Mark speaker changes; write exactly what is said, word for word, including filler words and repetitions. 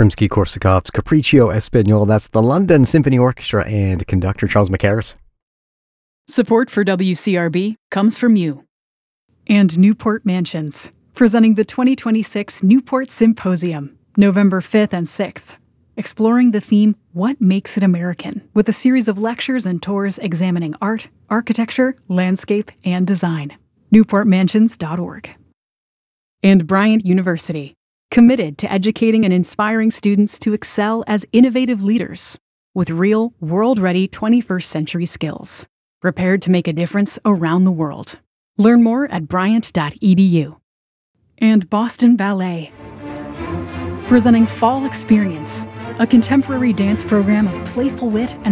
Speaker 1: Rimsky-Korsakov's Capriccio Espagnole. That's the London Symphony Orchestra and conductor Charles Mackerras.
Speaker 2: Support for W C R B comes from you. And Newport Mansions, presenting the twenty twenty-six Newport Symposium, November fifth and sixth. Exploring the theme, What Makes It American, with a series of lectures and tours examining art, architecture, landscape, and design. newport mansions dot org. And Bryant University, committed to educating and inspiring students to excel as innovative leaders with real, world-ready twenty-first century skills, prepared to make a difference around the world. Learn more at bryant dot e d u. And Boston Ballet, presenting Fall Experience, a contemporary dance program of playful wit and